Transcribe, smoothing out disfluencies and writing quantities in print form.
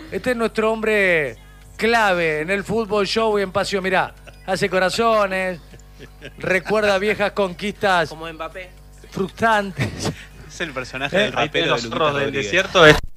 Este es nuestro hombre clave en el fútbol show y en Pasión. Mirá, hace corazones, recuerda viejas conquistas. Como Mbappé. Frustrantes. Es el personaje del rapero de Los zorros Luquita del Rodríguez. desierto.